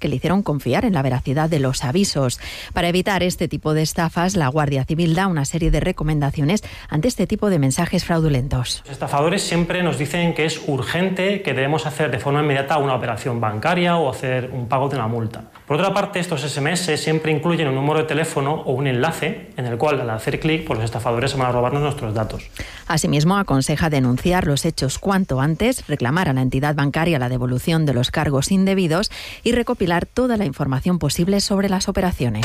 que le hicieron confiar en la veracidad de los avisos. Para evitar este tipo de estafas, la Guardia Civil da una serie de recomendaciones ante este tipo de mensajes fraudulentos. Los estafadores siempre nos dicen que es urgente, que debemos hacer de forma inmediata una operación bancaria o hacer un pago de una multa. Por otra parte, estos SMS siempre incluyen un número de teléfono o un enlace en el cual, al hacer clic, los estafadores van a robarnos nuestros datos. Asimismo, aconseja denunciar los hechos cuanto antes, reclamar a la entidad bancaria la devolución de los cargos indebidos y recopilar toda la información posible sobre las operaciones.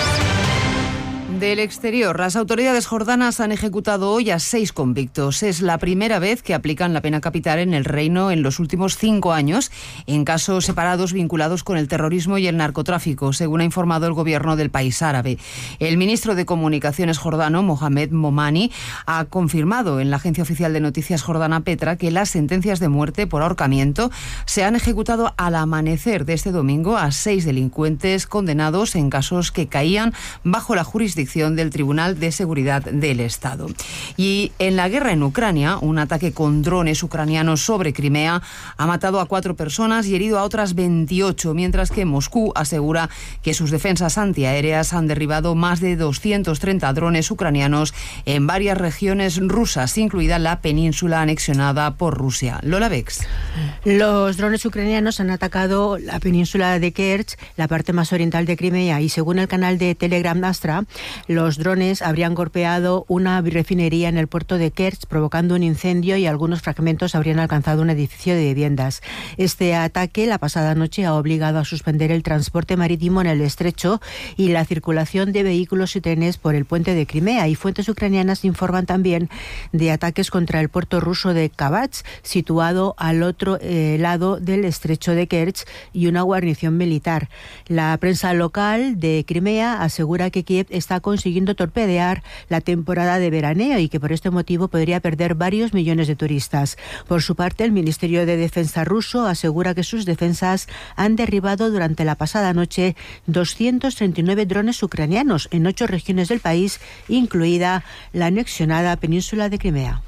Del exterior, las autoridades jordanas han ejecutado hoy a 6 convictos. Es la primera vez que aplican la pena capital en el reino en los últimos 5 años, en casos separados vinculados con el terrorismo y el narcotráfico, según ha informado el gobierno del país árabe. El ministro de Comunicaciones jordano, Mohamed Momani, ha confirmado en la agencia oficial de noticias jordana Petra que las sentencias de muerte por ahorcamiento se han ejecutado al amanecer de este domingo a 6 delincuentes condenados en casos que caían bajo la jurisdicción del Tribunal de Seguridad del Estado. Y en la guerra en Ucrania, un ataque con drones ucranianos sobre Crimea ha matado a 4 personas y herido a otras 28, mientras que Moscú asegura que sus defensas antiaéreas han derribado más de 230 drones ucranianos en varias regiones rusas, incluida la península anexionada por Rusia. Lola Bex. Los drones ucranianos han atacado la península de Kerch, la parte más oriental de Crimea, y según el canal de Telegram Astra, los drones habrían golpeado una refinería en el puerto de Kerch, provocando un incendio, y algunos fragmentos habrían alcanzado un edificio de viviendas. Este ataque la pasada noche ha obligado a suspender el transporte marítimo en el estrecho y la circulación de vehículos y trenes por el puente de Crimea, y fuentes ucranianas informan también de ataques contra el puerto ruso de Kabach, situado al otro lado del estrecho de Kerch, y una guarnición militar. La prensa local de Crimea asegura que Kiev está consiguiendo torpedear la temporada de veraneo y que por este motivo podría perder varios millones de turistas. Por su parte, el Ministerio de Defensa ruso asegura que sus defensas han derribado durante la pasada noche 239 drones ucranianos en 8 regiones del país, incluida la anexionada península de Crimea.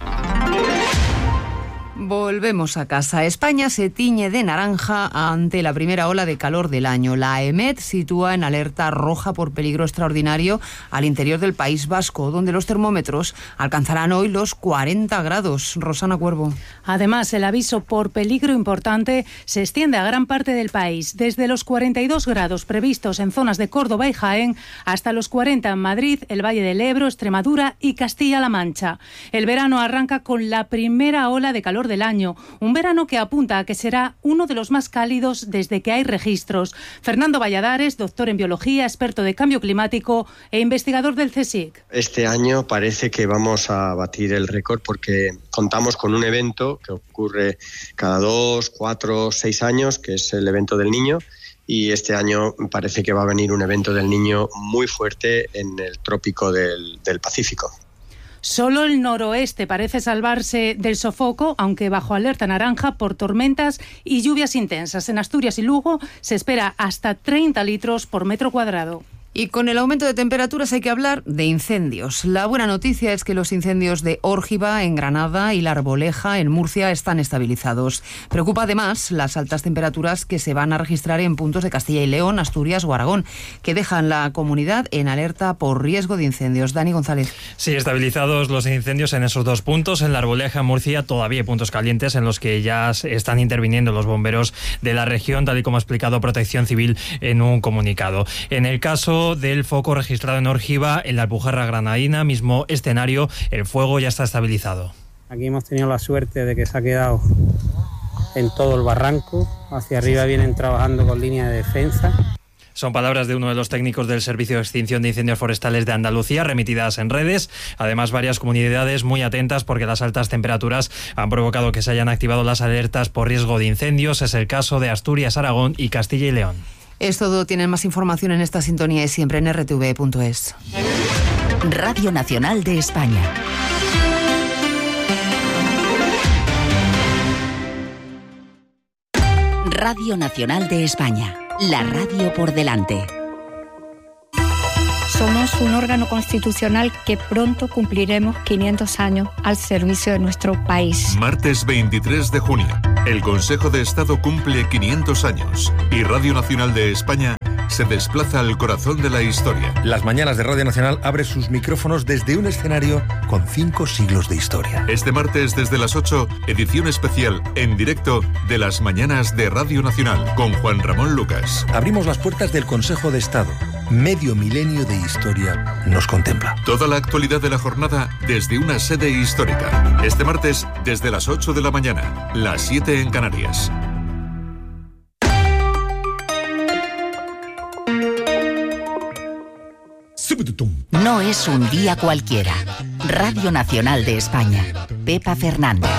Volvemos a casa. España se tiñe de naranja ante la primera ola de calor del año. La EMET sitúa en alerta roja por peligro extraordinario al interior del País Vasco, donde los termómetros alcanzarán hoy los 40 grados. Rosana Cuervo. Además, el aviso por peligro importante se extiende a gran parte del país, desde los 42 grados previstos en zonas de Córdoba y Jaén hasta los 40 en Madrid, el Valle del Ebro, Extremadura y Castilla-La Mancha. El verano arranca con la primera ola de calor del año, un verano que apunta a que será uno de los más cálidos desde que hay registros. Fernando Valladares, doctor en biología, experto de cambio climático e investigador del CSIC. Este año parece que vamos a batir el récord porque contamos con un evento que ocurre cada 2, 4, 6 años, que es el evento del Niño, y este año parece que va a venir un evento del Niño muy fuerte en el trópico del Pacífico. Solo el noroeste parece salvarse del sofoco, aunque bajo alerta naranja por tormentas y lluvias intensas. En Asturias y Lugo se espera hasta 30 litros por metro cuadrado. Y con el aumento de temperaturas hay que hablar de incendios. La buena noticia es que los incendios de Órgiva en Granada y La Arboleja en Murcia están estabilizados. Preocupa además las altas temperaturas que se van a registrar en puntos de Castilla y León, Asturias o Aragón, que dejan la comunidad en alerta por riesgo de incendios. Dani González. Sí, estabilizados los incendios en esos 2 puntos. En La Arboleja, en Murcia, todavía hay puntos calientes en los que ya están interviniendo los bomberos de la región, tal y como ha explicado Protección Civil en un comunicado. En el caso del foco registrado en Órgiva, en la Alpujarra granadina, mismo escenario, el fuego ya está estabilizado. Aquí hemos tenido la suerte de que se ha quedado en todo el barranco. Hacia arriba vienen trabajando con línea de defensa. Son palabras de uno de los técnicos del Servicio de Extinción de Incendios Forestales de Andalucía, remitidas en redes. Además, varias comunidades muy atentas porque las altas temperaturas han provocado que se hayan activado las alertas por riesgo de incendios. Es el caso de Asturias, Aragón y Castilla y León. Es todo. Tienen más información en esta sintonía y siempre en rtv.es. Radio Nacional de España. Radio Nacional de España. La radio por delante. Somos un órgano constitucional que pronto cumpliremos 500 años al servicio de nuestro país. Martes 23 de junio, el Consejo de Estado cumple 500 años y Radio Nacional de España se desplaza al corazón de la historia. Las Mañanas de Radio Nacional abre sus micrófonos desde un escenario con 5 siglos de historia. Este martes desde las 8, edición especial en directo de Las Mañanas de Radio Nacional con Juan Ramón Lucas. Abrimos las puertas del Consejo de Estado. Medio milenio de historia nos contempla. Toda la actualidad de la jornada desde una sede histórica. Este martes desde las 8 de la mañana, las 7 en Canarias. No es un día cualquiera. Radio Nacional de España. Pepa Fernández.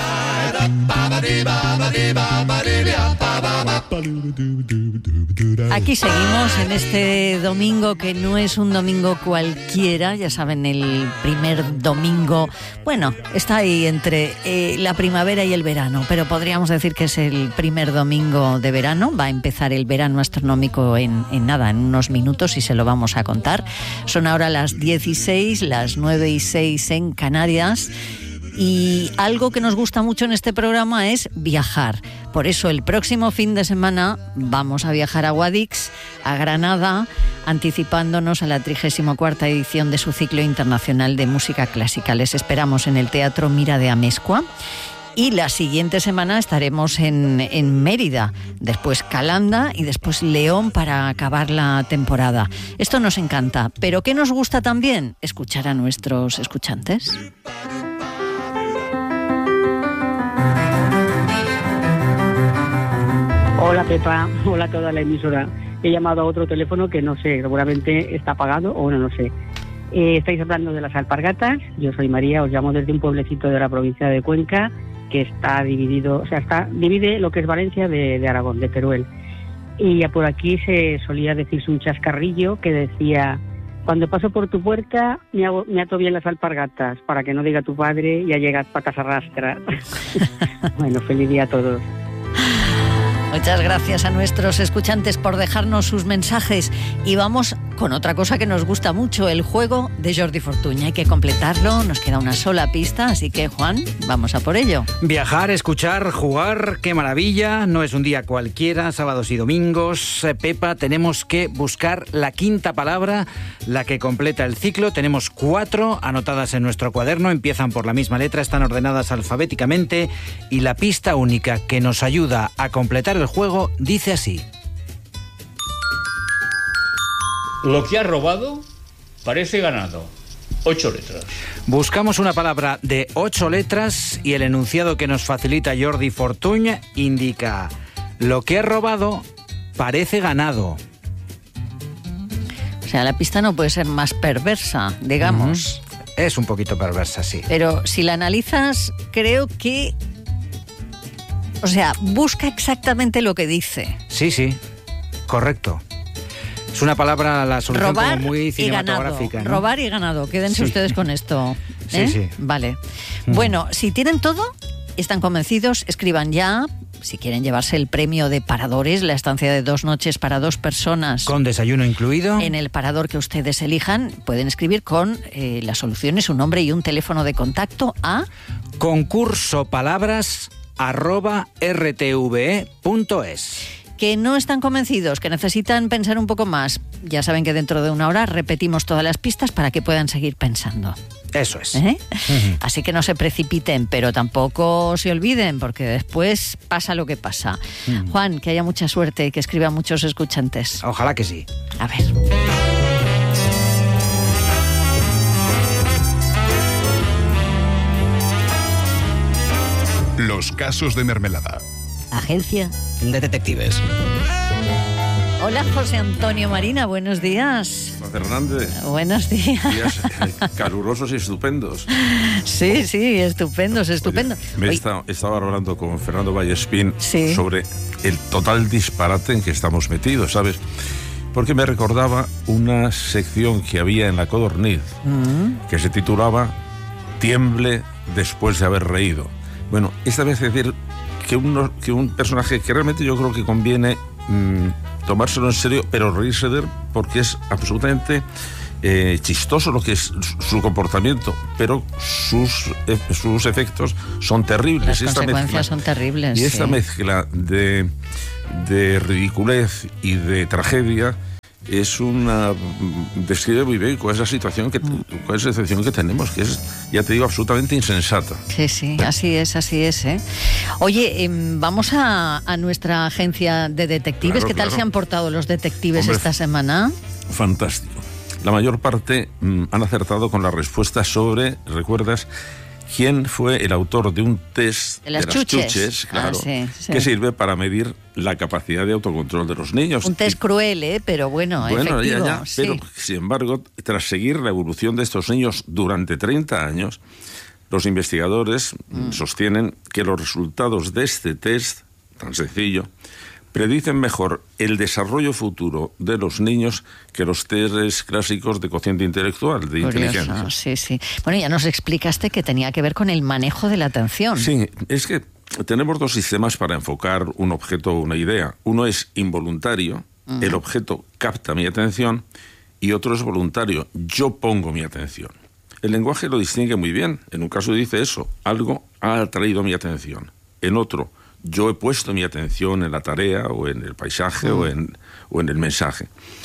Aquí seguimos en este domingo que no es un domingo cualquiera, ya saben, el primer domingo, bueno, está ahí entre la primavera y el verano, pero podríamos decir que es el primer domingo de verano. Va a empezar el verano astronómico en nada, en unos minutos, y se lo vamos a contar. Son ahora las 16, las 9:06 en Canarias. Y algo que nos gusta mucho en este programa es viajar. Por eso el próximo fin de semana vamos a viajar a Guadix, a Granada, anticipándonos a la 34ª edición de su ciclo internacional de música clásica. Les esperamos en el Teatro Mira de Amezcua. Y la siguiente semana estaremos en Mérida, después Calanda y después León para acabar la temporada. Esto nos encanta, pero ¿qué nos gusta también? Escuchar a nuestros escuchantes. Hola Pepa, hola a toda la emisora. He llamado a otro teléfono que no sé, seguramente está apagado o no sé. Estáis hablando de las alpargatas. Yo soy María, os llamo desde un pueblecito de la provincia de Cuenca que está dividido, divide lo que es Valencia de Aragón, de Teruel. Y ya por aquí se solía decirse un chascarrillo que decía: cuando paso por tu puerta me ato bien las alpargatas para que no diga tu padre ya llegas patas arrastras. Bueno, feliz día a todos. Muchas gracias a nuestros escuchantes por dejarnos sus mensajes. Y vamos con otra cosa que nos gusta mucho, el juego de Jordi Fortuny. Hay que completarlo, nos queda una sola pista, así que Juan, vamos a por ello. Viajar, escuchar, jugar, qué maravilla. No es un día cualquiera, sábados y domingos. Pepa, tenemos que buscar la quinta palabra, la que completa el ciclo. Tenemos 4 anotadas en nuestro cuaderno, empiezan por la misma letra, están ordenadas alfabéticamente, y la pista única que nos ayuda a completar el juego dice así: lo que ha robado parece ganado. 8 letras. Buscamos una palabra de 8 letras y el enunciado que nos facilita Jordi Fortuny indica: lo que ha robado parece ganado. O sea, la pista no puede ser más perversa, digamos. Es un poquito perversa, sí. Pero si la analizas, creo que... O sea, busca exactamente lo que dice. Sí, correcto. Es una palabra, la solución como muy cinematográfica, ¿no? Robar y ganado. Quédense ustedes con esto. Sí. Vale. Bueno, si tienen todo, están convencidos, escriban ya. Si quieren llevarse el premio de Paradores, la estancia de 2 noches para 2 personas. Con desayuno incluido. En el parador que ustedes elijan, pueden escribir con las soluciones, un nombre y un teléfono de contacto a concursopalabras@rtve.es. Que no están convencidos, que necesitan pensar un poco más. Ya saben que dentro de 1 hora repetimos todas las pistas para que puedan seguir pensando. Eso es. Así que no se precipiten, pero tampoco se olviden, porque después pasa lo que pasa. Juan, que haya mucha suerte y que escriban muchos escuchantes. Ojalá que sí. A ver. Los casos de Mermelada. Agencia de Detectives. Hola, José Antonio Marina, buenos días. Fernández. Buenos días. Días calurosos y estupendos. Sí, estupendos. Oye, estaba hablando con Fernando Vallespín sobre el total disparate en que estamos metidos, ¿sabes? Porque me recordaba una sección que había en La Codorniz que se titulaba Tiemble después de haber reído. Bueno, esta vez es decir que un personaje que realmente yo creo que conviene tomárselo en serio, pero reírse de él, porque es absolutamente chistoso lo que es su comportamiento, pero sus efectos son terribles. Las consecuencias son terribles. Y esta mezcla de ridiculez y de tragedia es una... describe muy bien cuál es la situación, cuál es la situación que tenemos, que es, ya te digo, absolutamente insensata. Sí, así es, ¿eh? Oye, vamos a nuestra agencia de detectives. ¿Qué tal se han portado los detectives esta semana? Fantástico. La mayor parte han acertado con las respuestas sobre, ¿recuerdas?, quién fue el autor de un test de las chuches, claro, sí. Que sirve para medir la capacidad de autocontrol de los niños. Un test cruel, pero bueno, efectivo. Ya, sí. Pero, sin embargo, tras seguir la evolución de estos niños durante 30 años, los investigadores sostienen que los resultados de este test, tan sencillo, predicen mejor el desarrollo futuro de los niños que los test clásicos de cociente intelectual, de inteligencia. Sí. Bueno, ya nos explicaste que tenía que ver con el manejo de la atención. Sí, es que tenemos dos sistemas para enfocar un objeto o una idea. Uno es involuntario, el objeto capta mi atención, y otro es voluntario, yo pongo mi atención. El lenguaje lo distingue muy bien. En un caso dice eso, algo ha atraído mi atención. En otro, yo he puesto mi atención en la tarea o en el paisaje o en el mensaje.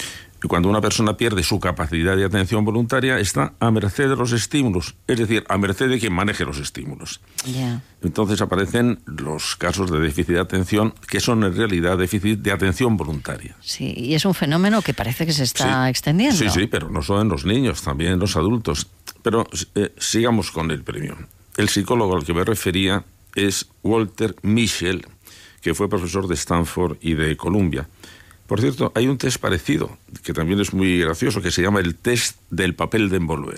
Y cuando una persona pierde su capacidad de atención voluntaria, está a merced de los estímulos, es decir, a merced de quien maneje los estímulos. Yeah. Entonces aparecen los casos de déficit de atención, que son en realidad déficit de atención voluntaria. Sí, y es un fenómeno que parece que se está extendiendo. Sí, pero no solo en los niños, también en los adultos. Pero sigamos con el premio. El psicólogo al que me refería es Walter Mischel, que fue profesor de Stanford y de Columbia. Por cierto, hay un test parecido, que también es muy gracioso, que se llama el test del papel de envolver.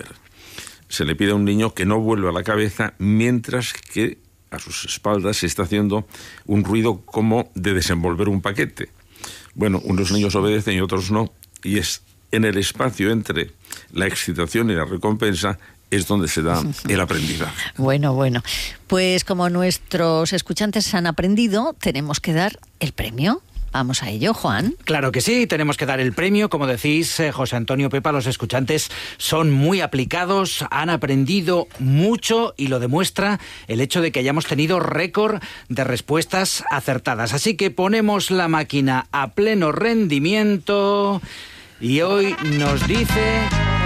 Se le pide a un niño que no vuelva la cabeza mientras que a sus espaldas se está haciendo un ruido como de desenvolver un paquete. Bueno, unos niños obedecen y otros no, y es en el espacio entre la excitación y la recompensa es donde se da el aprendizaje. Bueno. Pues como nuestros escuchantes han aprendido, tenemos que dar el premio. Vamos a ello, Juan. Claro que sí, tenemos que dar el premio. Como decís, José Antonio, Pepa, los escuchantes son muy aplicados, han aprendido mucho y lo demuestra el hecho de que hayamos tenido récord de respuestas acertadas. Así que ponemos la máquina a pleno rendimiento y hoy nos dice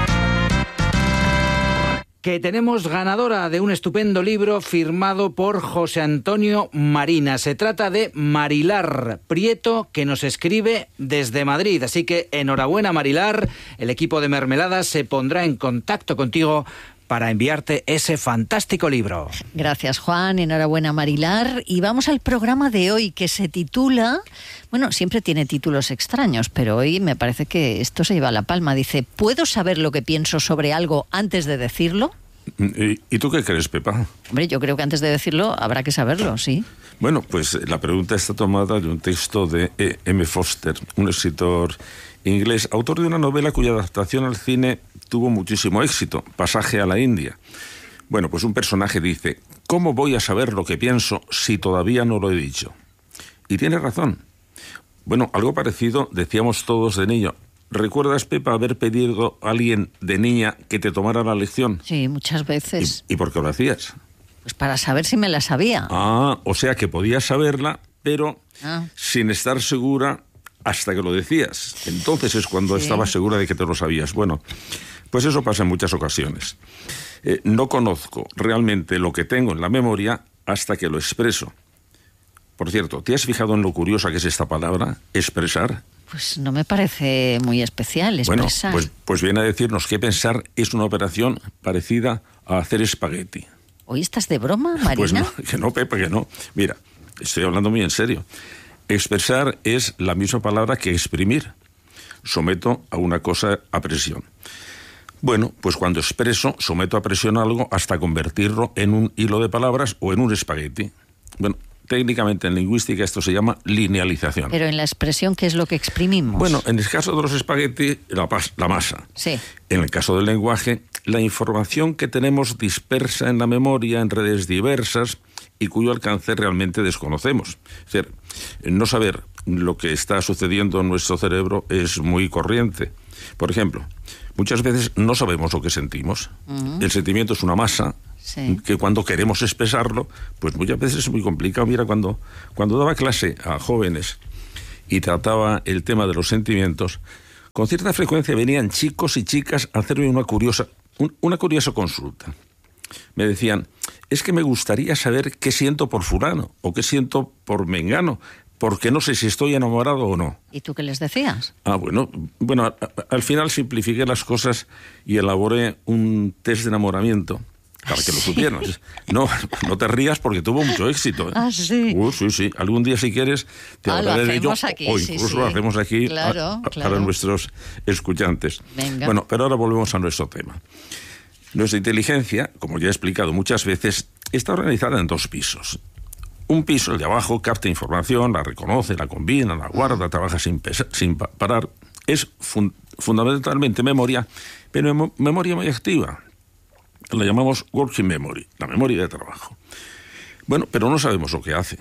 que tenemos ganadora de un estupendo libro firmado por José Antonio Marina. Se trata de Marilar Prieto, que nos escribe desde Madrid. Así que enhorabuena, Marilar. El equipo de Mermeladas se pondrá en contacto contigo para enviarte ese fantástico libro. Gracias, Juan. Enhorabuena, Marilar. Y vamos al programa de hoy, que se titula... Bueno, siempre tiene títulos extraños, pero hoy me parece que esto se lleva la palma. Dice, ¿puedo saber lo que pienso sobre algo antes de decirlo? ¿Y tú qué crees, Pepa? Hombre, yo creo que antes de decirlo habrá que saberlo, sí. Bueno, pues la pregunta está tomada de un texto de E.M. Forster, un escritor inglés, autor de una novela cuya adaptación al cine tuvo muchísimo éxito, Pasaje a la India. Bueno, pues un personaje dice, ¿cómo voy a saber lo que pienso si todavía no lo he dicho? Y tiene razón. Bueno, algo parecido decíamos todos de niño. ¿Recuerdas, Pepa, haber pedido a alguien de niña que te tomara la lección? Sí, muchas veces. ¿Y por qué lo hacías? Pues para saber si me la sabía. O sea que podías saberla, pero sin estar segura hasta que lo decías. Entonces es cuando estabas segura de que te lo sabías. Bueno, pues eso pasa en muchas ocasiones. No conozco realmente lo que tengo en la memoria hasta que lo expreso. Por cierto, ¿te has fijado en lo curiosa que es esta palabra, expresar? Pues no me parece muy especial, expresar. Bueno, pues viene a decirnos que pensar es una operación parecida a hacer espagueti. ¿Hoy estás de broma, Marina? Pues no, que no, Pepa, que no. Mira, estoy hablando muy en serio. Expresar es la misma palabra que exprimir. Someto a una cosa a presión. Bueno, pues cuando expreso, someto a presión algo hasta convertirlo en un hilo de palabras o en un espagueti. Bueno, técnicamente en lingüística esto se llama linealización. Pero en la expresión, ¿qué es lo que exprimimos? Bueno, en el caso de los espaguetis, la masa. Sí. En el caso del lenguaje, la información que tenemos dispersa en la memoria en redes diversas y cuyo alcance realmente desconocemos. Es decir, no saber lo que está sucediendo en nuestro cerebro es muy corriente. Por ejemplo, muchas veces no sabemos lo que sentimos. El sentimiento es una masa que cuando queremos expresarlo, pues muchas veces es muy complicado. Mira, cuando daba clase a jóvenes y trataba el tema de los sentimientos, Con cierta frecuencia venían chicos y chicas a hacerme una curiosa consulta. Me decían, es que me gustaría saber qué siento por fulano o qué siento por mengano, porque no sé si estoy enamorado o no. ¿Y tú qué les decías? Bueno, al final simplifiqué las cosas y elaboré un test de enamoramiento para que lo supieras. No te rías porque tuvo mucho éxito. Ah, sí. Sí. Algún día, si quieres, te hablaré de ello. Aquí, o incluso lo hacemos aquí para nuestros escuchantes. Venga. Bueno, pero ahora volvemos a nuestro tema. Nuestra inteligencia, como ya he explicado muchas veces, está organizada en 2 pisos. Un piso, el de abajo, capta información, la reconoce, la combina, la guarda, trabaja sin parar. Es fundamentalmente memoria, pero memoria muy activa. La llamamos working memory, la memoria de trabajo. Bueno, pero no sabemos lo que hace.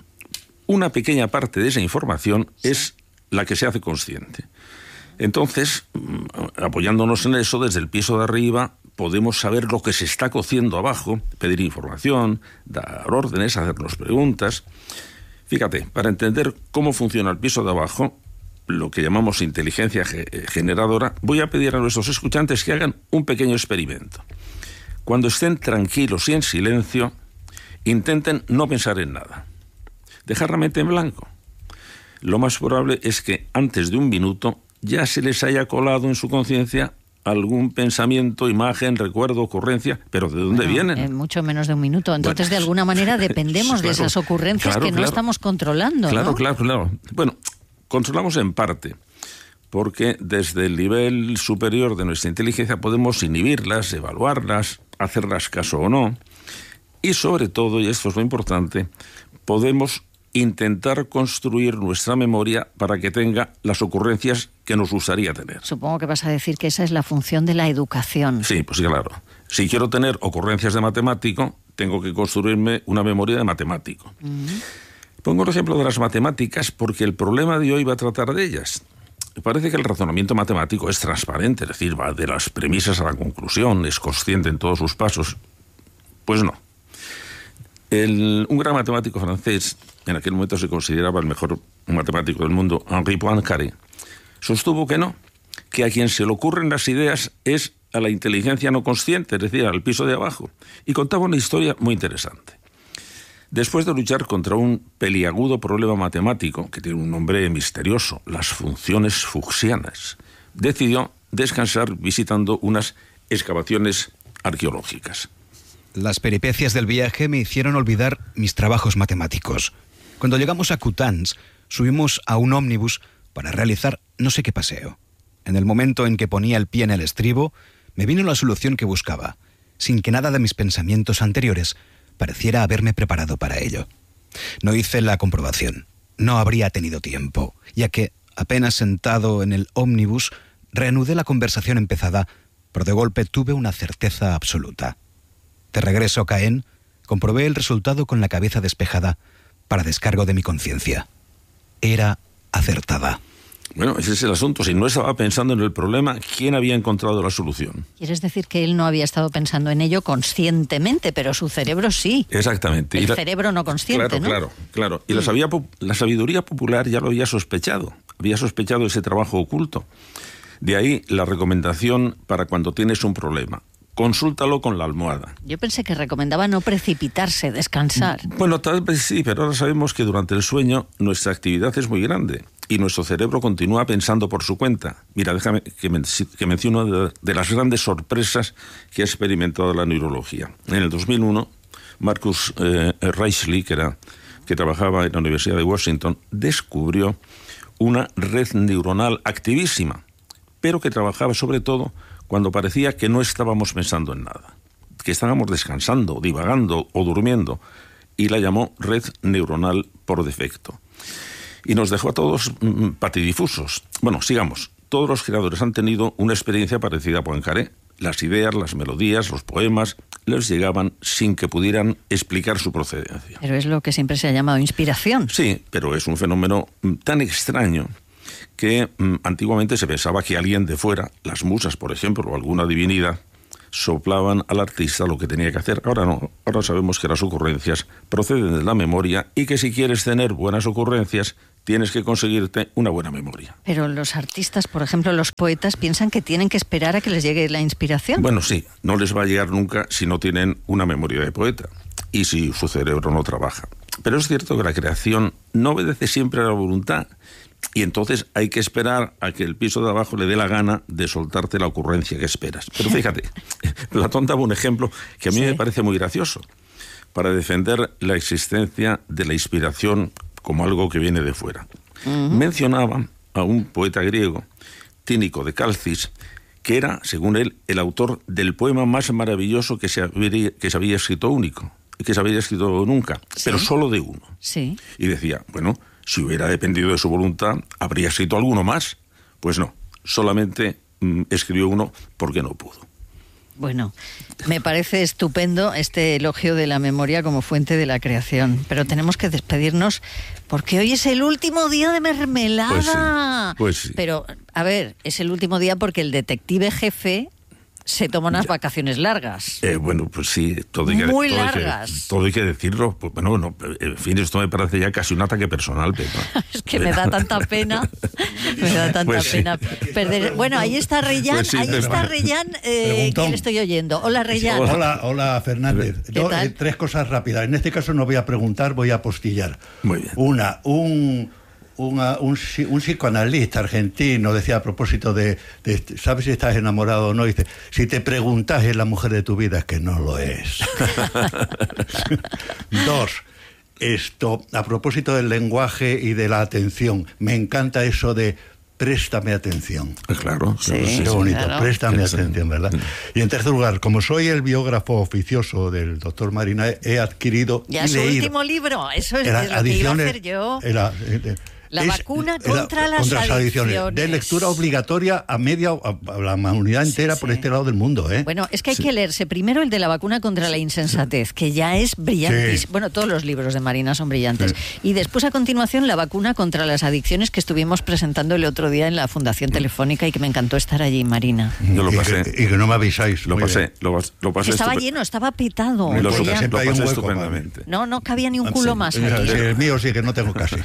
Una pequeña parte de esa información es la que se hace consciente. Entonces, apoyándonos en eso, desde el piso de arriba, podemos saber lo que se está cociendo abajo, pedir información, dar órdenes, hacernos preguntas. Fíjate, para entender cómo funciona el piso de abajo, lo que llamamos inteligencia generadora, voy a pedir a nuestros escuchantes que hagan un pequeño experimento. Cuando estén tranquilos y en silencio, intenten no pensar en nada. Dejar la mente en blanco. Lo más probable es que antes de un minuto ya se les haya colado en su conciencia algún pensamiento, imagen, recuerdo, ocurrencia, pero ¿de dónde vienen? En mucho menos de un minuto. Entonces, de alguna manera, dependemos de esas ocurrencias que no estamos controlando, ¿no? Claro. Bueno, controlamos en parte, porque desde el nivel superior de nuestra inteligencia podemos inhibirlas, evaluarlas, hacerlas caso o no, y sobre todo, y esto es lo importante, podemos intentar construir nuestra memoria para que tenga las ocurrencias que nos gustaría tener. Supongo que vas a decir que esa es la función de la educación. Sí, pues claro. Si quiero tener ocurrencias de matemático, tengo que construirme una memoria de matemático. Pongo el ejemplo de las matemáticas porque el problema de hoy va a tratar de ellas. Parece que el razonamiento matemático es transparente, es decir, va de las premisas a la conclusión, es consciente en todos sus pasos. Pues no. Un gran matemático francés, en aquel momento se consideraba el mejor matemático del mundo, Henri Poincaré, sostuvo que no, que a quien se le ocurren las ideas es a la inteligencia no consciente, es decir, al piso de abajo, y contaba una historia muy interesante. Después de luchar contra un peliagudo problema matemático, que tiene un nombre misterioso, las funciones fuchsianas, decidió descansar visitando unas excavaciones arqueológicas. Las peripecias del viaje me hicieron olvidar mis trabajos matemáticos. Cuando llegamos a Coutances, subimos a un ómnibus para realizar no sé qué paseo. En el momento en que ponía el pie en el estribo, me vino la solución que buscaba, sin que nada de mis pensamientos anteriores pareciera haberme preparado para ello. No hice la comprobación. No habría tenido tiempo, ya que, apenas sentado en el ómnibus, reanudé la conversación empezada, pero de golpe tuve una certeza absoluta. De regreso a Caen, comprobé el resultado con la cabeza despejada para descargo de mi conciencia. Era acertada. Bueno, ese es el asunto. Si no estaba pensando en el problema, ¿quién había encontrado la solución? ¿Quieres decir que él no había estado pensando en ello conscientemente, pero su cerebro sí? Exactamente. El cerebro no consciente, ¿no? Claro. Y la sabiduría popular ya lo había sospechado. Había sospechado ese trabajo oculto. De ahí la recomendación para cuando tienes un problema. Consúltalo con la almohada. Yo pensé que recomendaba no precipitarse, descansar. Bueno, tal vez sí, pero ahora sabemos que durante el sueño nuestra actividad es muy grande y nuestro cerebro continúa pensando por su cuenta. Mira, déjame que mencione una de las grandes sorpresas que ha experimentado la neurología. En el 2001, Marcus Reichley, que trabajaba en la Universidad de Washington, descubrió una red neuronal activísima, pero que trabajaba sobre todo cuando parecía que no estábamos pensando en nada, que estábamos descansando, divagando o durmiendo, y la llamó red neuronal por defecto. Y nos dejó a todos patidifusos. Bueno, sigamos. Todos los creadores han tenido una experiencia parecida a Poincaré. Las ideas, las melodías, los poemas les llegaban sin que pudieran explicar su procedencia. Pero es lo que siempre se ha llamado inspiración. Sí, pero es un fenómeno tan extraño que antiguamente se pensaba que alguien de fuera, las musas, por ejemplo, o alguna divinidad, soplaban al artista lo que tenía que hacer. Ahora no, ahora sabemos que las ocurrencias proceden de la memoria y que si quieres tener buenas ocurrencias, tienes que conseguirte una buena memoria. Pero los artistas, por ejemplo, los poetas, piensan que tienen que esperar a que les llegue la inspiración. Bueno, sí, no les va a llegar nunca si no tienen una memoria de poeta y si su cerebro no trabaja. Pero es cierto que la creación no obedece siempre a la voluntad y entonces hay que esperar a que el piso de abajo le dé la gana de soltarte la ocurrencia que esperas. Pero fíjate, Platón daba un ejemplo que a mí me parece muy gracioso para defender la existencia de la inspiración como algo que viene de fuera. Mencionaba a un poeta griego, Tínico de Calcis, que era, según él, el autor del poema más maravilloso que se había escrito nunca, pero solo de uno. Sí. Y decía, bueno, si hubiera dependido de su voluntad, ¿habría escrito alguno más? Pues no, solamente escribió uno porque no pudo. Bueno, me parece estupendo este elogio de la memoria como fuente de la creación, pero tenemos que despedirnos porque hoy es el último día de mermelada. Pues sí. Pero, a ver, es el último día porque el detective jefe se toma unas vacaciones largas. Bueno, pues sí, todo hay que decirlo. Pues, bueno, no, en fin, esto me parece ya casi un ataque personal, Pepa. Es que me da tanta pena. Pena perder. Bueno, ahí está Reyán. Pues sí, Reyán, que le estoy oyendo. Hola, Reyán. Hola, Fernández. Tres cosas rápidas. En este caso no voy a preguntar, voy a apostillar. Muy bien. Un psicoanalista argentino decía a propósito de ¿sabes si estás enamorado o no? Dice, si te preguntas es la mujer de tu vida, es que no lo es. Dos, a propósito del lenguaje y de la atención, me encanta eso de préstame atención. Claro. Qué bonito, claro. Préstame atención, ¿verdad? Y en tercer lugar, como soy el biógrafo oficioso del doctor Marina, he adquirido ya su último libro, eso es lo que iba a hacer yo. La vacuna contra las adicciones. De lectura obligatoria a la humanidad entera por este lado del mundo, ¿eh? Bueno, es que hay que leerse primero el de la vacuna contra la insensatez, que ya es brillante. Bueno, todos los libros de Marina son brillantes. Y después, a continuación, la vacuna contra las adicciones que estuvimos presentando el otro día en la Fundación Telefónica y que me encantó estar allí, Marina. Yo lo pasé. Y que no me avisáis. Lo pasé. Estaba lleno, estaba petado. Lo pasé estupendamente. No cabía ni un culo más aquí. El mío sí que no tengo casi.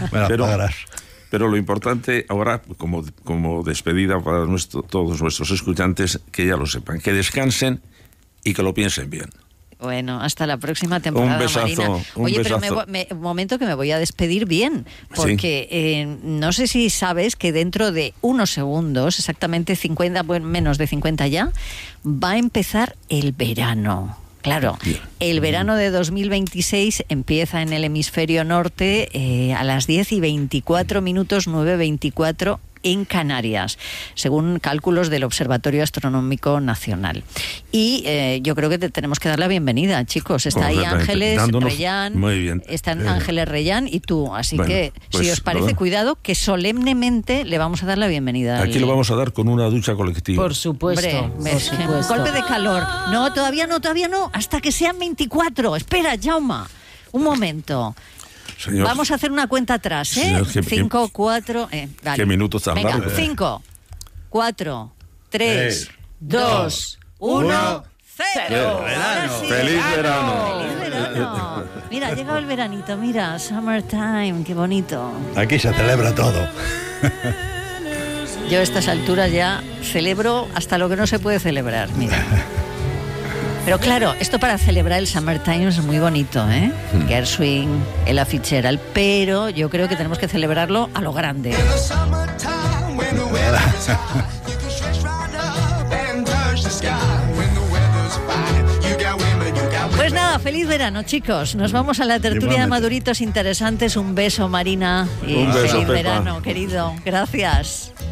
Pero lo importante ahora, como despedida para todos nuestros escuchantes, que ya lo sepan, que descansen y que lo piensen bien. Bueno, hasta la próxima temporada, un besazo, Marina. Oye, pero un momento que me voy a despedir bien, porque no sé si sabes que dentro de unos segundos, exactamente 50, bueno, menos de 50 ya, va a empezar el verano. Claro, el verano de 2026 empieza en el hemisferio norte a las 10:24, 9:24 en Canarias, según cálculos del Observatorio Astronómico Nacional. Y yo creo que tenemos que dar la bienvenida, chicos. Está ahí Ángeles Reyán, muy bien. Están Ángeles Reyán y tú. Así que, si os parece, cuidado, que solemnemente le vamos a dar la bienvenida. Aquí lo vamos a dar con una ducha colectiva. Por supuesto. Golpe de calor. No, todavía no. Hasta que sean 24. Espera, Jauma. Un momento. Señor, vamos a hacer una cuenta atrás, ¿eh? 5, 4... ¿Qué minutos tan largos? Venga, 5, 4, 3, 2, 1... ¡Cero! ¡Feliz verano! Mira, ha llegado el veranito, mira, summertime, qué bonito. Aquí se celebra todo. Yo a estas alturas ya celebro hasta lo que no se puede celebrar, mira. Pero claro, esto para celebrar el Summertime es muy bonito, ¿eh? Gershwin, Ella Fitzgerald, pero yo creo que tenemos que celebrarlo a lo grande. Pues nada, feliz verano, chicos. Nos vamos a la tertulia de maduritos interesantes. Un beso, Marina. Y un beso, feliz Pepa. verano, querido. Gracias.